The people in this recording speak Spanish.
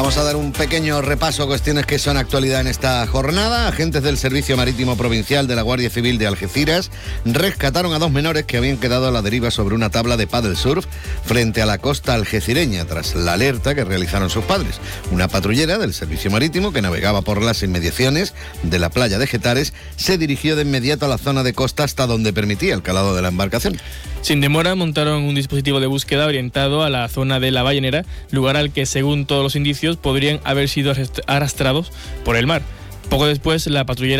Vamos a dar un pequeño repaso a cuestiones que son actualidad en esta jornada. Agentes del Servicio Marítimo Provincial de la Guardia Civil de Algeciras rescataron a 2 menores que habían quedado a la deriva sobre una tabla de paddle surf frente a la costa algecireña, tras la alerta que realizaron sus padres. Una patrullera del Servicio Marítimo que navegaba por las inmediaciones de la playa de Getares se dirigió de inmediato a la zona de costa hasta donde permitía el calado de la embarcación. Sin demora montaron un dispositivo de búsqueda orientado a la zona de La Ballenera, lugar al que, según todos los indicios, podrían haber sido arrastrados por el mar. Poco después, la patrullera